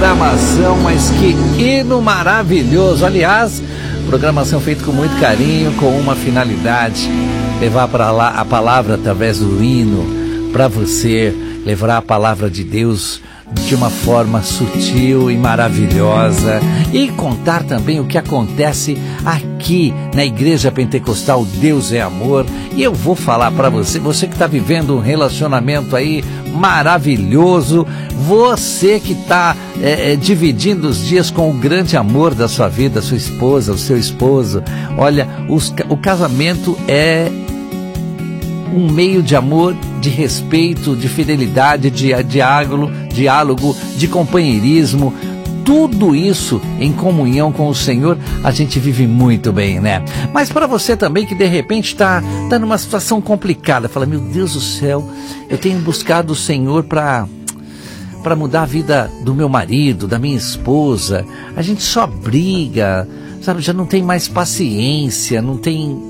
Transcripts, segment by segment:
programação, mas que hino maravilhoso. Aliás, programação feita com muito carinho, com uma finalidade: levar para lá a palavra através do hino para você, levar a palavra de Deus de uma forma sutil e maravilhosa, e contar também o que acontece aqui na Igreja Pentecostal Deus é Amor. E eu vou falar para você que está vivendo um relacionamento aí maravilhoso, você que está dividindo os dias com o grande amor da sua vida, sua esposa, o seu esposo. Olha, o casamento é um meio de amor, de respeito, de fidelidade, de diálogo, de companheirismo. Tudo isso em comunhão com o Senhor, a gente vive muito bem, né? Mas para você também que de repente está numa situação complicada, fala: meu Deus do céu, eu tenho buscado o Senhor para mudar a vida do meu marido, da minha esposa. A gente só briga, sabe? Já não tem mais paciência, não tem,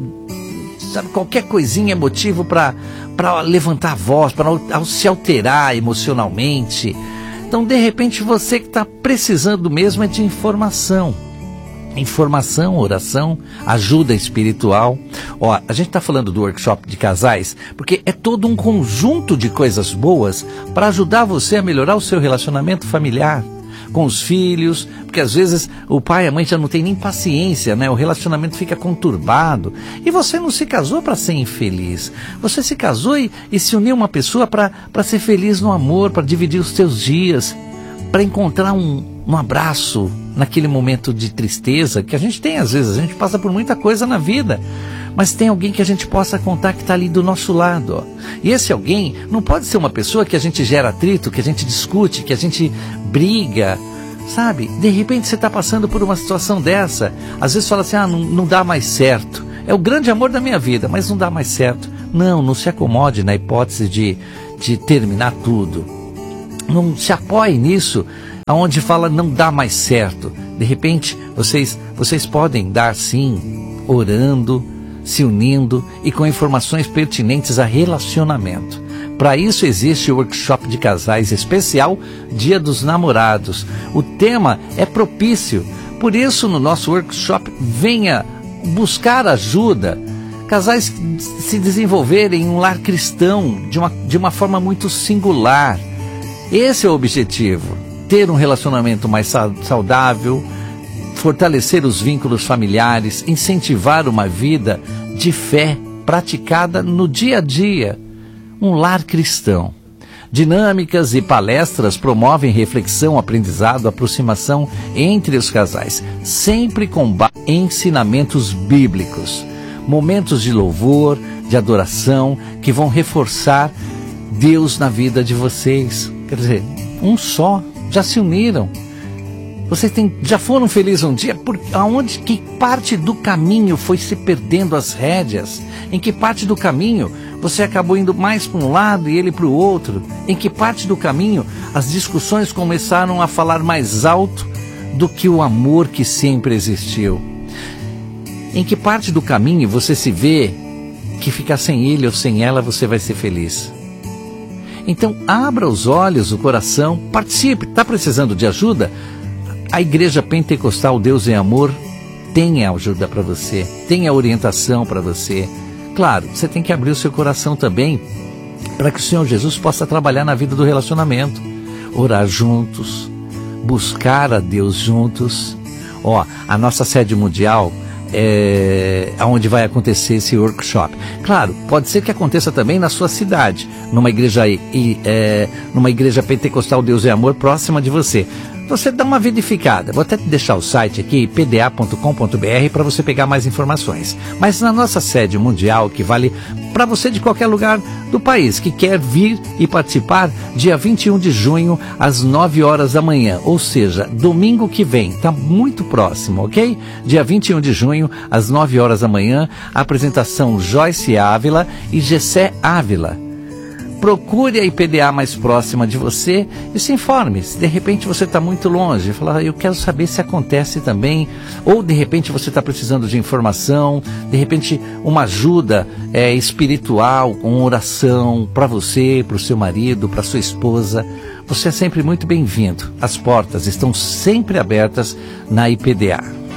sabe, qualquer coisinha é motivo para levantar a voz, para se alterar emocionalmente. Então, de repente, você que está precisando mesmo é de informação. Informação, oração, ajuda espiritual. Ó, a gente está falando do workshop de casais porque é todo um conjunto de coisas boas para ajudar você a melhorar o seu relacionamento familiar com os filhos, porque às vezes o pai e a mãe já não tem nem paciência, né? O relacionamento fica conturbado. E você não se casou para ser infeliz. Você se casou e se uniu a uma pessoa para ser feliz no amor, para dividir os teus dias, para encontrar um abraço naquele momento de tristeza que a gente tem às vezes. A gente passa por muita coisa na vida, mas tem alguém que a gente possa contar que está ali do nosso lado, ó. E esse alguém não pode ser uma pessoa que a gente gera atrito, que a gente discute, que a gente briga, sabe? De repente você está passando por uma situação dessa, às vezes fala assim: não dá mais certo, é o grande amor da minha vida, mas não dá mais certo. Não se acomode na hipótese de terminar tudo. Não se apoie nisso, aonde fala não dá mais certo. De repente vocês podem dar sim, orando, se unindo e com informações pertinentes a relacionamento. Para isso existe o workshop de casais especial Dia dos Namorados. O tema é propício, por isso no nosso workshop venha buscar ajuda. Casais se desenvolverem em um lar cristão de uma forma muito singular. Esse é o objetivo: ter um relacionamento mais saudável, fortalecer os vínculos familiares, incentivar uma vida de fé praticada no dia a dia, um lar cristão. Dinâmicas e palestras promovem reflexão, aprendizado, aproximação entre os casais, sempre com base em ensinamentos bíblicos. Momentos de louvor, de adoração, que vão reforçar Deus na vida de vocês. Quer dizer, um só, já se uniram. Vocês já foram felizes um dia? Que parte do caminho foi se perdendo as rédeas? Em que parte do caminho você acabou indo mais para um lado e ele para o outro? Em que parte do caminho as discussões começaram a falar mais alto do que o amor que sempre existiu? Em que parte do caminho você se vê que ficar sem ele ou sem ela você vai ser feliz? Então abra os olhos, o coração, participe. Está precisando de ajuda? A Igreja Pentecostal Deus é Amor tem a ajuda para você, tem a orientação para você. Claro, você tem que abrir o seu coração também para que o Senhor Jesus possa trabalhar na vida do relacionamento. Orar juntos, buscar a Deus juntos. Ó, a nossa sede mundial é onde vai acontecer esse workshop. Claro, pode ser que aconteça também na sua cidade, numa igreja pentecostal Deus é Amor próxima de você. Você dá uma verificada. Vou até deixar o site aqui, pda.com.br, para você pegar mais informações. Mas na nossa sede mundial, que vale para você de qualquer lugar do país, que quer vir e participar, dia 21 de junho, às 9 horas da manhã. Ou seja, domingo que vem. Está muito próximo, ok? Dia 21 de junho, às 9 horas da manhã, a apresentação Joyce Ávila e Gessé Ávila. Procure a IPDA mais próxima de você e se informe. Se de repente você está muito longe, fala: eu quero saber se acontece também. Ou de repente você está precisando de informação, de repente uma ajuda espiritual, com oração para você, para o seu marido, para sua esposa. você é sempre muito bem-vindo. As portas estão sempre abertas na IPDA.